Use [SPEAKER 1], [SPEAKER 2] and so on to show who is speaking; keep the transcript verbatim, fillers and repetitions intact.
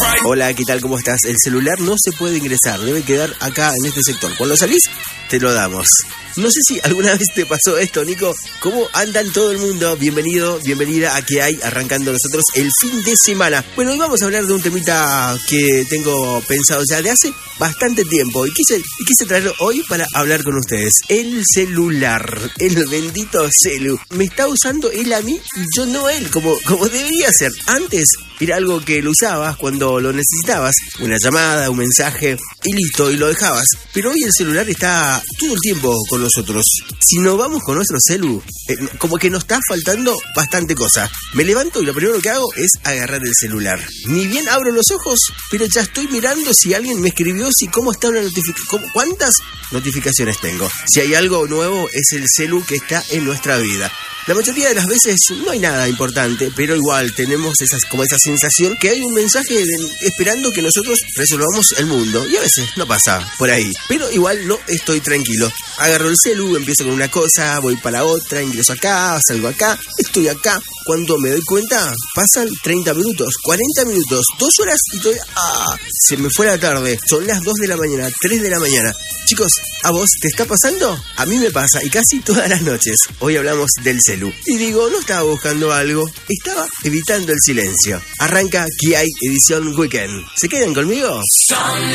[SPEAKER 1] Hola, ¿qué tal? ¿Cómo estás? El celular no se puede ingresar, debe quedar acá en este sector. Cuando salís, te lo damos. No sé si alguna vez te pasó esto, Nico. ¿Cómo andan todo el mundo? Bienvenido, bienvenida a ¿Qué hay? Arrancando nosotros el fin de semana. Bueno, hoy vamos a hablar de un temita que tengo pensado ya de hace bastante tiempo y quise, y quise traerlo hoy para hablar con ustedes. El celular, el bendito celu. Me está usando él a mí y yo no él, como, como debería ser. Antes era algo que lo usabas cuando lo necesitabas, una llamada, un mensaje y listo, y lo dejabas. Pero hoy el celular está todo el tiempo con nosotros. Si no vamos con nuestro celu, eh, como que nos está faltando bastante cosa. Me levanto y lo primero que hago es agarrar el celular. Ni bien abro los ojos, pero ya estoy mirando si alguien me escribió, si cómo está una notificación, cuántas notificaciones tengo. Si hay algo nuevo, es el celu que está en nuestra vida. La mayoría de las veces no hay nada importante, pero igual tenemos esas, como esa sensación que hay un mensaje de, esperando que nosotros resolvamos el mundo. Y a veces no pasa por ahí. Pero igual no estoy tranquilo. Agarro el celu, empiezo con una cosa, voy para otra, ingreso acá, salgo acá, estoy acá. Cuando me doy cuenta, pasan treinta minutos, cuarenta minutos, dos horas y todavía... ¡Ah! Se me fue la tarde. Son las dos de la mañana, tres de la mañana. Chicos, ¿a vos te está pasando? A mí me pasa y casi todas las noches. Hoy hablamos del celu. Y digo, no estaba buscando algo, estaba evitando el silencio. Arranca ¿Qué hay? Edición Weekend. ¿Se quedan conmigo?